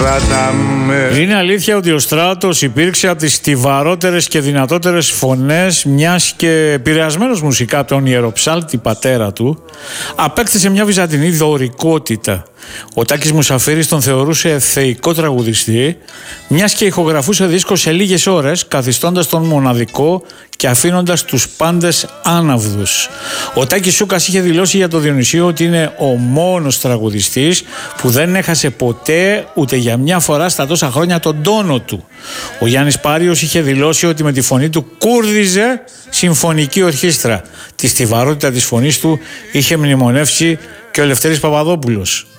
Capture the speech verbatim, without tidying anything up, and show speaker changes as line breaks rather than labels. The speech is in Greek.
κρατάμε.
Είναι αλήθεια ότι ο Στράτος υπήρξε από τις στιβαρότερες και δυνατότερες φωνές, μιας και επηρεασμένος μουσικά από τον ιεροψάλτη πατέρα του, απέκτησε μια βυζαντινή δωρικότητα. Ο Τάκης Μουσαφίρης τον θεωρούσε θεϊκό τραγουδιστή, μιας και ηχογραφούσε δίσκο σε λίγες ώρες, καθιστώντας τον μοναδικό και αφήνοντας τους πάντες άναυδους. Ο Τάκης Σούκας είχε δηλώσει για το Διονυσίο ότι είναι ο μόνος τραγουδιστής που δεν έχασε ποτέ ούτε για μια φορά στα τόσα χρόνια τον τόνο του. Ο Γιάννης Πάριος είχε δηλώσει ότι με τη φωνή του κούρδιζε συμφωνική ορχήστρα. Τη στιβαρότητα της φωνής του είχε μνημονεύσει και ο Λευτέρης Παπαδόπουλος.